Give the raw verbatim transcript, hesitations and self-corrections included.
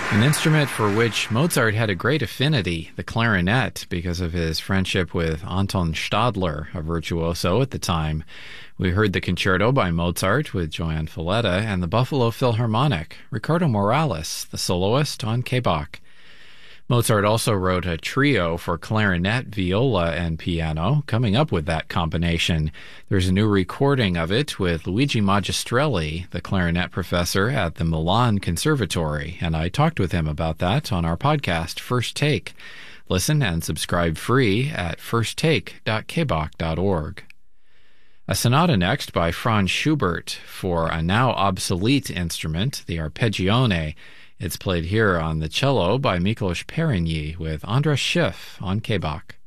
An instrument for which Mozart had a great affinity, the clarinet, because of his friendship with Anton Stadler, a virtuoso at the time. We heard the concerto by Mozart with Joanne Falletta and the Buffalo Philharmonic, Ricardo Morales, the soloist, on K B O C. Mozart also wrote a trio for clarinet, viola, and piano, coming up with that combination. There's a new recording of it with Luigi Magistrelli, the clarinet professor at the Milan Conservatory, and I talked with him about that on our podcast, First Take. Listen and subscribe free at first take dot k b o c dot org. A sonata next by Franz Schubert for a now obsolete instrument, the arpeggione. It's played here on the cello by Miklos Perigny with Andras Schiff on K B O C.